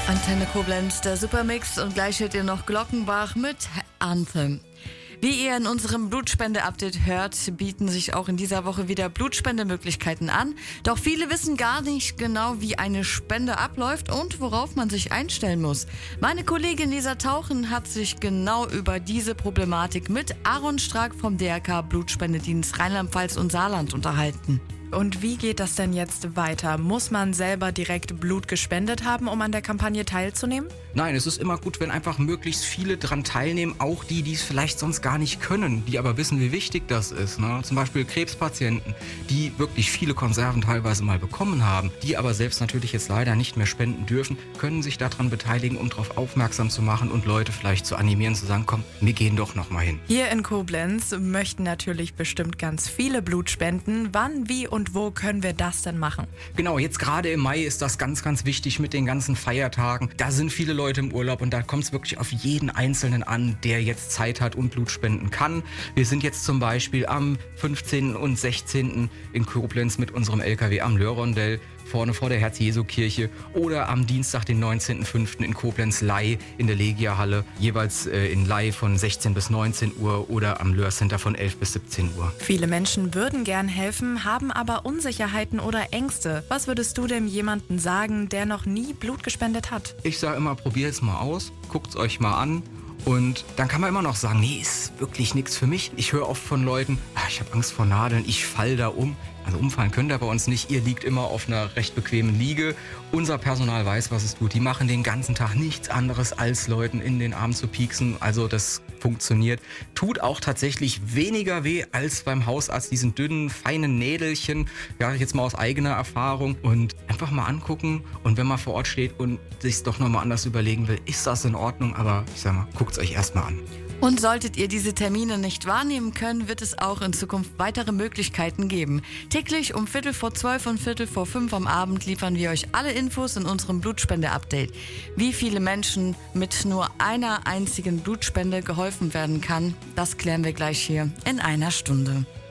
Antenne Koblenz, der Supermix, und gleich hört ihr noch Glockenbach mit Anthem. Wie ihr in unserem Blutspende-Update hört, bieten sich auch in dieser Woche wieder Blutspendemöglichkeiten an. Doch viele wissen gar nicht genau, wie eine Spende abläuft und worauf man sich einstellen muss. Meine Kollegin Lisa Tauchen hat sich genau über diese Problematik mit Aaron Strack vom DRK Blutspendedienst Rheinland-Pfalz und Saarland unterhalten. Und wie geht das denn jetzt weiter? Muss man selber direkt Blut gespendet haben, um an der Kampagne teilzunehmen? Nein, es ist immer gut, wenn einfach möglichst viele dran teilnehmen, auch die es vielleicht sonst gar nicht können, die aber wissen, wie wichtig das ist. Ne? Zum Beispiel Krebspatienten, die wirklich viele Konserven teilweise mal bekommen haben, die aber selbst natürlich jetzt leider nicht mehr spenden dürfen, können sich daran beteiligen, um darauf aufmerksam zu machen und Leute vielleicht zu animieren, zu sagen, komm, wir gehen doch noch mal hin. Hier in Koblenz möchten natürlich bestimmt ganz viele Blut spenden. Wann, wie und wo können wir das denn machen? Genau, jetzt gerade im Mai ist das ganz, ganz wichtig mit den ganzen Feiertagen. Da sind viele Leute im Urlaub und da kommt es wirklich auf jeden Einzelnen an, der jetzt Zeit hat und Blut spenden kann. Wir sind jetzt zum Beispiel am 15. und 16. in Koblenz mit unserem LKW am Löhrrondell vorne vor der Herz-Jesu-Kirche oder am Dienstag, den 19.05. in Koblenz-Ley in der Legia-Halle, jeweils in Ley von 16 bis 19 Uhr oder am Löhr-Center von 11 bis 17 Uhr. Viele Menschen würden gern helfen, haben aber Unsicherheiten oder Ängste. Was würdest du denn jemandem sagen, der noch nie Blut gespendet hat? Ich sage immer, probiert es mal aus, guckt es euch mal an. Und dann kann man immer noch sagen, nee, ist wirklich nichts für mich. Ich höre oft von Leuten, ich habe Angst vor Nadeln, ich fall da um. Also umfallen könnt ihr bei uns nicht. Ihr liegt immer auf einer recht bequemen Liege. Unser Personal weiß, was es tut. Die machen den ganzen Tag nichts anderes, als Leuten in den Arm zu pieksen. Also das funktioniert. Tut auch tatsächlich weniger weh als beim Hausarzt. Diesen dünnen, feinen Nädelchen. Ja, jetzt mal aus eigener Erfahrung. Und einfach mal angucken. Und wenn man vor Ort steht und sich es doch nochmal anders überlegen will, ist das in Ordnung. Aber ich sag mal, guckt es euch erstmal an. Und solltet ihr diese Termine nicht wahrnehmen können, wird es auch in Zukunft weitere Möglichkeiten geben. Täglich um 11:45 und 16:45 am Abend liefern wir euch alle Infos in unserem Blutspende-Update. Wie viele Menschen mit nur einer einzigen Blutspende geholfen werden kann, das klären wir gleich hier in einer Stunde.